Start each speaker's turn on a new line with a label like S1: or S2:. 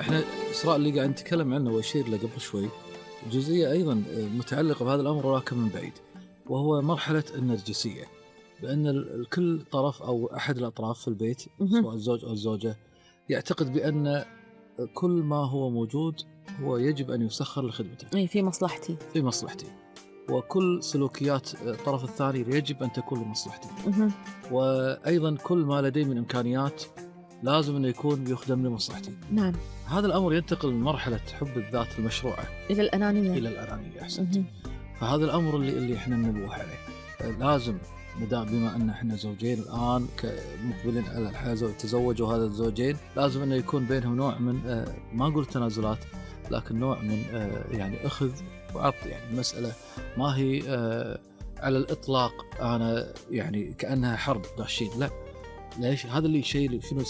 S1: إحنا إسراء اللي قاعد نتكلم عنه وأشير له قبل شوي جزئية أيضا متعلقة بهذا الأمر ولكن من بعيد، وهو مرحلة النرجسية، بأن كل طرف أو أحد الأطراف في البيت سواء الزوج أو الزوجة يعتقد بأن كل ما هو موجود هو يجب أن يسخر لخدمته.
S2: أي في مصلحتي.
S1: في مصلحتي، وكل سلوكيات الطرف الثاني يجب أن تكون لمصلحتي. وأيضا كل ما لدي من إمكانيات لازم أنه يكون يخدم لمصلحتي.
S2: نعم.
S1: هذا الأمر ينتقل من مرحلة حب الذات المشروعة
S2: إلى الأنانية.
S1: إلى الأنانية. أحسنت. فهذا الأمر اللي إحنا ننبه عليه. لازم بما أن إحنا زوجين الآن مقبلين على الحياة تزوجوا هذا الزوجين، لازم أنه يكون بينهم نوع من ما أقول تنازلات، لكن نوع من يعني أخذ وعطي. يعني المسألة ما هي على الإطلاق أنا يعني كأنها حرب داشين، لا. ليش هذا اللي شيء شنو